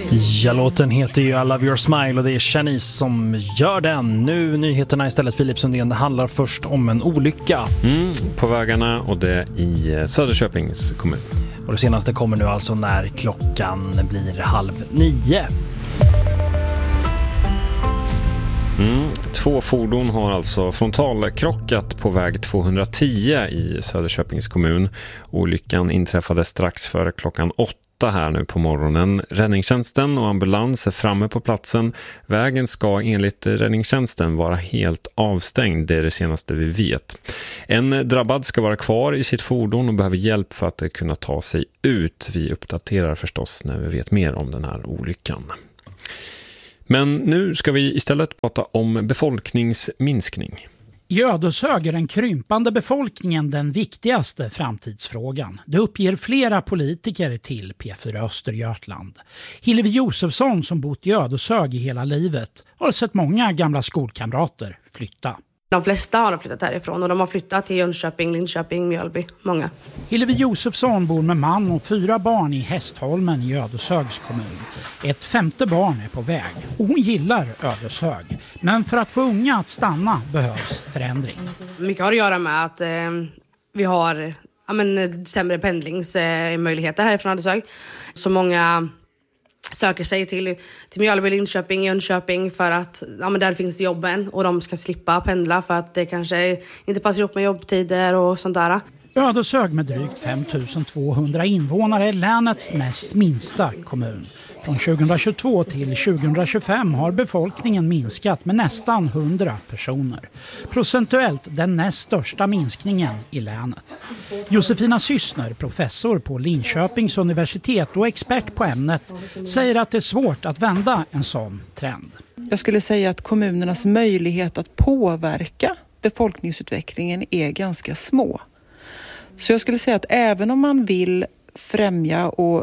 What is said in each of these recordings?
Ja, låten heter ju I Love Your Smile och det är Shanice som gör den. Nu nyheterna istället, Filip Sundén. Det handlar först om en olycka. På vägarna och det i Söderköpings kommun. Och det senaste kommer nu alltså när klockan blir 8:30. 2 fordon har alltså frontalkrockat på väg 210 i Söderköpings kommun. Olyckan inträffade strax före klockan 8 här nu på morgonen. Räddningstjänsten och ambulans är framme på platsen. Vägen ska enligt räddningstjänsten vara helt avstängd, det är det senaste vi vet. En drabbad ska vara kvar i sitt fordon och behöver hjälp för att kunna ta sig ut. Vi uppdaterar förstås när vi vet mer om den här olyckan. Men nu ska vi istället prata om befolkningsminskning. I Ödeshög är den krympande befolkningen den viktigaste framtidsfrågan. Det uppger flera politiker till P4 Östergötland. Hillevi Josefsson, som bott i Ödeshög i hela livet, har sett många gamla skolkamrater flytta. De flesta har flyttat härifrån och de har flyttat till Jönköping, Linköping, Mjölby, många. Hillevi Josefsson bor med man och 4 barn i Hästholmen i Ödeshögs kommun. Ett 5:e barn är på väg och hon gillar Ödeshög. Men för att få unga att stanna behövs förändring. Mycket har att göra med att vi har sämre pendlingsmöjligheter härifrån Ödeshög. Så många söker sig till Mjölby, Linköping, Jönköping för att där finns jobben och de ska slippa pendla för att det kanske inte passar ihop med jobbtider och sånt där. Ödeshög med drygt 5200 invånare är länets näst minsta kommun. Från 2022 till 2025 har befolkningen minskat med nästan 100 personer. Procentuellt den näst största minskningen i länet. Josefina Syssner, professor på Linköpings universitet och expert på ämnet, säger att det är svårt att vända en sån trend. Jag skulle säga att kommunernas möjlighet att påverka befolkningsutvecklingen är ganska små. Så jag skulle säga att även om man vill främja och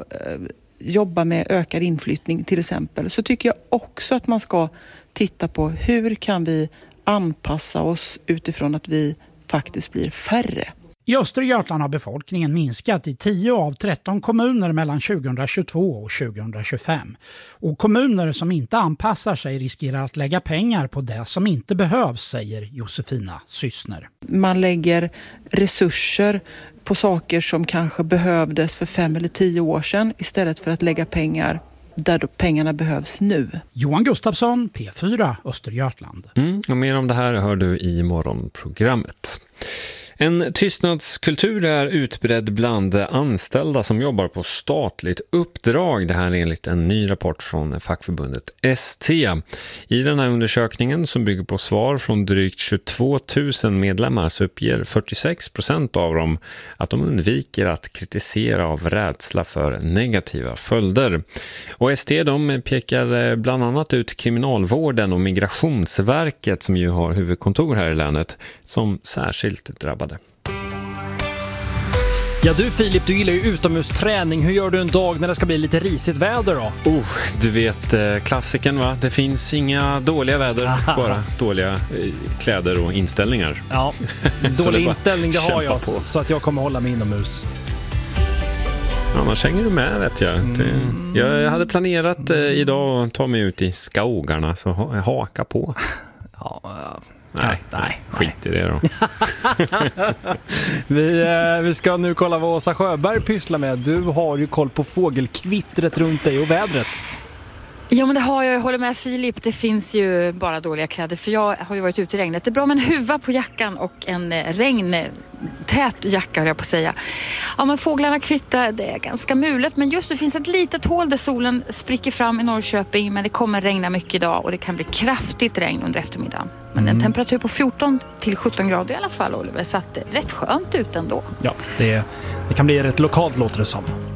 jobba med ökad inflyttning till exempel, så tycker jag också att man ska titta på hur kan vi anpassa oss utifrån att vi faktiskt blir färre. I Östergötland har befolkningen minskat i 10 av 13 kommuner mellan 2022 och 2025. Och kommuner som inte anpassar sig riskerar att lägga pengar på det som inte behövs, säger Josefina Syssner. Man lägger resurser på saker som kanske behövdes för 5 eller 10 år sedan istället för att lägga pengar där pengarna behövs nu. Johan Gustafsson, P4 Östergötland. Och mer om det här hör du i morgonprogrammet. En tystnadskultur är utbredd bland anställda som jobbar på statligt uppdrag. Det här är enligt en ny rapport från fackförbundet ST. I den här undersökningen som bygger på svar från drygt 22 000 medlemmar så uppger 46% av dem att de undviker att kritisera av rädsla för negativa följder. Och ST de pekar bland annat ut kriminalvården och Migrationsverket som ju har huvudkontor här i länet som särskilt drabbade. Ja du Filip, du gillar ju utomhusträning. Hur gör du en dag när det ska bli lite risigt väder då? Du vet klassiken va? Det finns inga dåliga väder, bara dåliga kläder och inställningar. Ja, dålig inställning det har jag så att jag kommer hålla mig inomhus. Annars hänger du med vet jag. Jag hade planerat idag att ta mig ut i skogarna så haka på. Nej, skit i det då. Vi ska nu kolla vad Åsa Sjöberg pysslar med. Du har ju koll på fågelkvittret runt dig och vädret. Ja men det har jag håller med Filip. Det finns ju bara dåliga kläder för jag har ju varit ute i regnet. Det är bra med en huva på jackan och en regntät jacka har jag på att säga. Ja men fåglarna kvittrar, det är ganska mulet. Men just det finns ett litet hål där solen spricker fram i Norrköping. Men det kommer regna mycket idag och det kan bli kraftigt regn under eftermiddagen. Men en temperatur på 14 till 17 grader i alla fall Oliver. Så att det är rätt skönt ut ändå. Ja, det kan bli rätt lokalt låter det som.